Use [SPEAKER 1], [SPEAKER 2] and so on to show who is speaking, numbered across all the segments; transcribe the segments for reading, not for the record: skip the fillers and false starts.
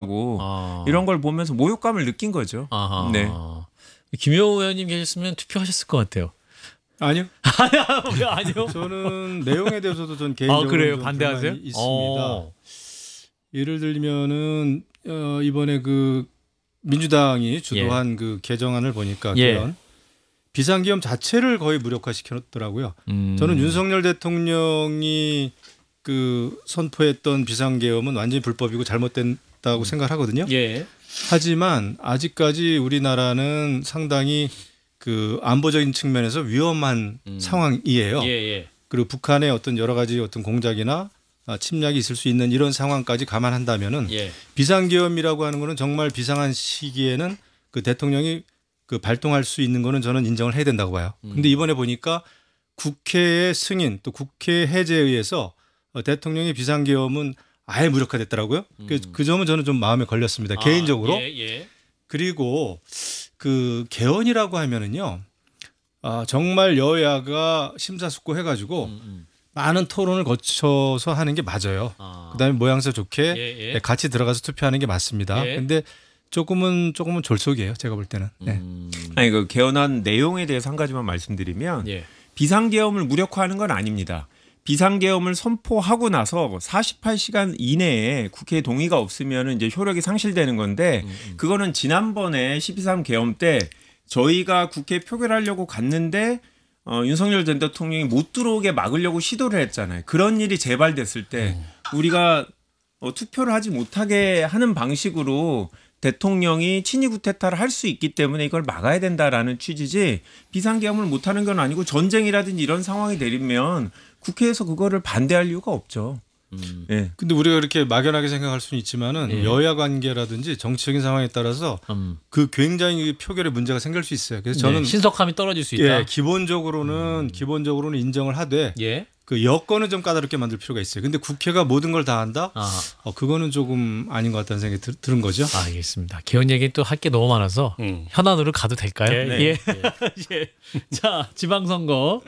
[SPEAKER 1] 하고 이런 걸 보면서 모욕감을 느낀 거죠.
[SPEAKER 2] 아하.
[SPEAKER 1] 네.
[SPEAKER 2] 김효우 의원님 계셨으면 투표하셨을 것 같아요.
[SPEAKER 3] 아니요.
[SPEAKER 2] 아니요.
[SPEAKER 3] 저는 내용에 대해서도 전 개인적으로
[SPEAKER 2] 그래요?
[SPEAKER 3] 좀
[SPEAKER 2] 반대하세요?
[SPEAKER 3] 불만이 있습니다. 예를 들면은 이번에 그 민주당이 주도한 그 개정안을 보니까 개헌 비상계엄 자체를 거의 무력화시켰더라고요. 저는 윤석열 대통령이 그 선포했던 비상계엄은 완전히 불법이고 잘못됐다고 생각하거든요.
[SPEAKER 2] 예.
[SPEAKER 3] 하지만 아직까지 우리나라는 상당히 그 안보적인 측면에서 위험한 상황이에요. 그리고 북한의 어떤 여러 가지 어떤 공작이나 침략이 있을 수 있는 이런 상황까지 감안한다면은 비상계엄이라고 하는 거는 정말 비상한 시기에는 그 대통령이 그 발동할 수 있는 거는 저는 인정을 해야 된다고 봐요. 근데 이번에 보니까 국회의 승인 또 국회 해제에 의해서 대통령의 비상계엄은 아예 무력화됐더라고요. 그 점은 저는 좀 마음에 걸렸습니다. 개인적으로. 그리고 그 개헌이라고 하면은요. 정말 여야가 심사숙고해가지고 많은 토론을 거쳐서 하는 게 맞아요. 그다음에 모양새 좋게 같이 들어가서 투표하는 게 맞습니다. 근데 조금은 졸속이에요. 제가 볼 때는.
[SPEAKER 1] 아니 그 개헌안 내용에 대해서 한 가지만 말씀드리면 비상계엄을 무력화하는 건 아닙니다. 비상계엄을 선포하고 나서 48시간 이내에 국회 동의가 없으면 이제 효력이 상실되는 건데 그거는 지난번에 12.3 계엄 때 저희가 국회 표결하려고 갔는데 윤석열 전 대통령이 못 들어오게 막으려고 시도를 했잖아요. 그런 일이 재발됐을 때 우리가 투표를 하지 못하게 하는 방식으로 대통령이 친위 구태타를 할 수 있기 때문에 이걸 막아야 된다라는 취지지 비상계엄을 못하는 건 아니고 전쟁이라든지 이런 상황이 되면 국회에서 그거를 반대할 이유가 없죠.
[SPEAKER 3] 근데 우리가 이렇게 막연하게 생각할 수는 있지만은 여야 관계라든지 정치적인 상황에 따라서 그 굉장히 표결에 문제가 생길 수 있어요. 그래서 저는
[SPEAKER 2] 신속함이 떨어질 수 있다.
[SPEAKER 3] 기본적으로는 인정을 하되 그 여건은 좀 까다롭게 만들 필요가 있어요. 근데 국회가 모든 걸 다 한다? 그거는 조금 아닌 것 같다는 생각이 들은 거죠.
[SPEAKER 2] 알겠습니다. 개헌 얘기 또 할 게 너무 많아서 현안으로 가도 될까요? 자, 지방선거.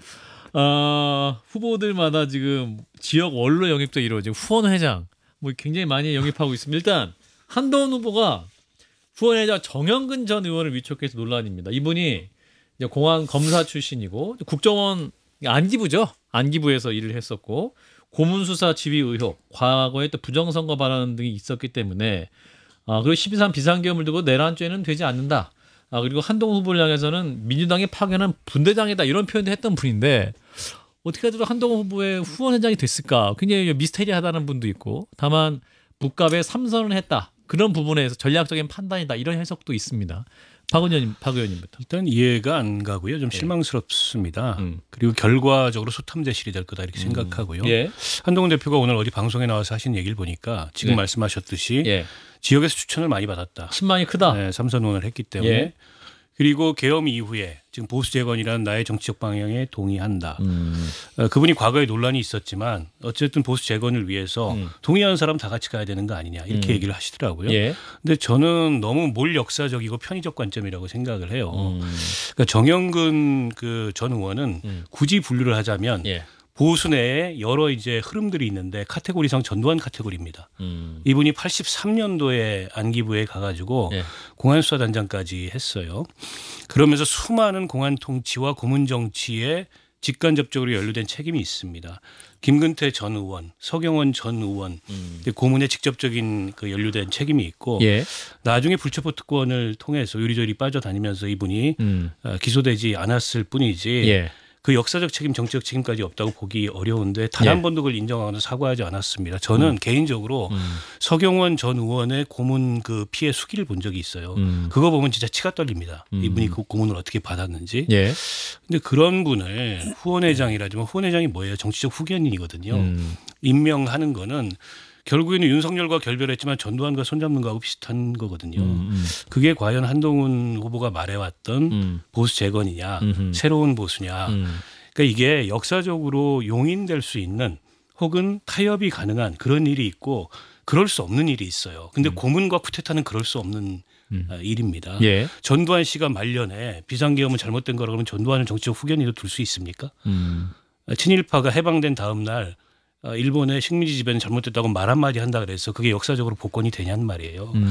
[SPEAKER 2] 후보들마다 지금 지역 원로 영입도 이루어지고 후원회장 뭐 굉장히 많이 영입하고 있습니다. 일단 한동훈 후보가 후원회장 정영근 전 의원을 위촉해서 논란입니다. 이분이 이제 공안 검사 출신이고 국정원 안기부죠. 안기부에서 일을 했었고 고문수사 지휘 의혹, 과거에 또 부정선거 발언 등이 있었기 때문에 그리고 12.3 비상계엄을 두고 내란죄는 되지 않는다. 그리고 한동훈 후보를 향해서는 민주당의 파견은 분대장이다 이런 표현도 했던 분인데 어떻게 해도 한동훈 후보의 후원회장이 됐을까 굉장히 미스테리하다는 분도 있고 다만 묵갑에 3선을 했다 그런 부분에서 전략적인 판단이다 이런 해석도 있습니다. 박 의원님부터.
[SPEAKER 4] 일단 이해가 안 가고요. 좀 실망스럽습니다. 그리고 결과적으로 소탐대실이 될 거다 이렇게 생각하고요. 한동훈 대표가 오늘 어디 방송에 나와서 하신 얘기를 보니까 지금 말씀하셨듯이 지역에서 추천을 많이 받았다.
[SPEAKER 2] 신망이 크다.
[SPEAKER 4] 3선 의원을 했기 때문에. 그리고 계엄 이후에 지금 보수 재건이라는 나의 정치적 방향에 동의한다. 그분이 과거에 논란이 있었지만 어쨌든 보수 재건을 위해서 동의하는 사람 다 같이 가야 되는 거 아니냐 이렇게 얘기를 하시더라고요. 근데 저는 너무 몰 역사적이고 편의적 관점이라고 생각을 해요. 그러니까 정영근 그 전 의원은 굳이 분류를 하자면 보수 내에 여러 이제 흐름들이 있는데 카테고리상 전두환 카테고리입니다. 이분이 83년도에 안기부에 가가지고 공안수사단장까지 했어요. 그러면서 수많은 공안 통치와 고문 정치에 직간접적으로 연루된 책임이 있습니다. 김근태 전 의원, 서경원 전 의원 고문에 직접적인 그 연루된 책임이 있고 나중에 불체포 특권을 통해서 요리조리 빠져다니면서 이분이 기소되지 않았을 뿐이지 그 역사적 책임, 정치적 책임까지 없다고 보기 어려운데 단 한 번도 그걸 인정하거나 사과하지 않았습니다. 저는 개인적으로 서경원 전 의원의 고문 그 피해 수기를 본 적이 있어요. 그거 보면 진짜 치가 떨립니다. 이분이 그 고문을 어떻게 받았는지. 근데 그런 분을 후원회장이라지만 후원회장이 뭐예요? 정치적 후견인이거든요. 임명하는 거는 결국에는 윤석열과 결별했지만 전두환과 손잡는 거하고 비슷한 거거든요. 그게 과연 한동훈 후보가 말해왔던 보수 재건이냐 새로운 보수냐. 그러니까 이게 역사적으로 용인될 수 있는 혹은 타협이 가능한 그런 일이 있고 그럴 수 없는 일이 있어요. 근데 고문과 쿠데타는 그럴 수 없는 일입니다. 전두환 씨가 말년에 비상계엄은 잘못된 거라고 하면 전두환을 정치적 후견인으로 둘 수 있습니까? 친일파가 해방된 다음 날 일본의 식민지 지배는 잘못됐다고 말 한마디 한다 그래서 그게 역사적으로 복권이 되냐는 말이에요.